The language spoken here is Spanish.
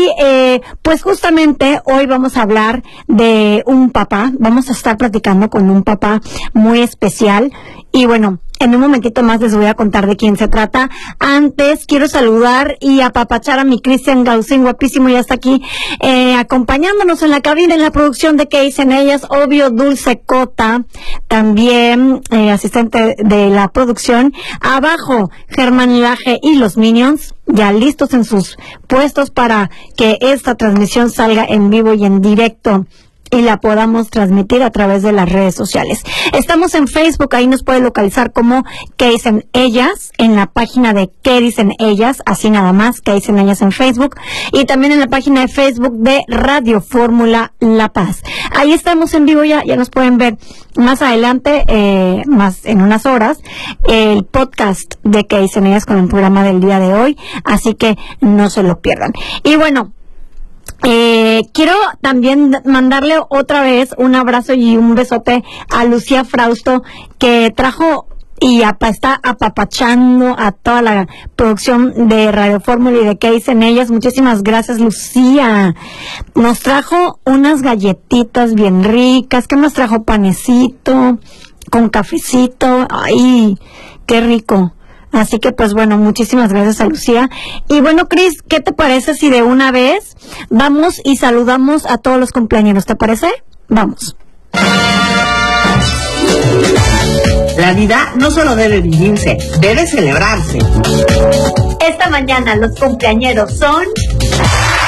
pues justamente hoy vamos a hablar de un papá. Vamos a estar platicando con un papá muy especial. Y bueno, en un momentito más les voy a contar de quién se trata. Antes quiero saludar y apapachar a mi Cristian Gaucín, guapísimo, ya está aquí acompañándonos en la cabina, en la producción de ¿Qué dicen ellas? Obvio, Dulce Cota, también asistente de la producción. Abajo, Germán Laje y los Minions, ya listos en sus puestos para que esta transmisión salga en vivo y en directo y la podamos transmitir a través de las redes sociales. Estamos en Facebook, ahí nos puede localizar como ¿Qué dicen ellas? En la página de ¿Qué dicen ellas? Así nada más, ¿Qué dicen ellas? En Facebook. Y también en la página de Facebook de Radio Fórmula La Paz. Ahí estamos en vivo ya nos pueden ver más adelante, más en unas horas, el podcast de ¿Qué dicen ellas? Con el programa del día de hoy. Así que no se lo pierdan. Y bueno, quiero también mandarle otra vez un abrazo y un besote a Lucía Frausto, que trajo y está apapachando a toda la producción de Radio Fórmula y de ¿Qué dicen ellas? Muchísimas gracias, Lucía. Nos trajo unas galletitas bien ricas, que nos trajo panecito con cafecito. ¡Ay, qué rico! Así que pues bueno, muchísimas gracias a Lucía. Y bueno, Cris, ¿qué te parece si de una vez vamos y saludamos a todos los cumpleaños? ¿Te parece? Vamos. La vida no solo debe vivirse, debe celebrarse. Esta mañana los cumpleañeros son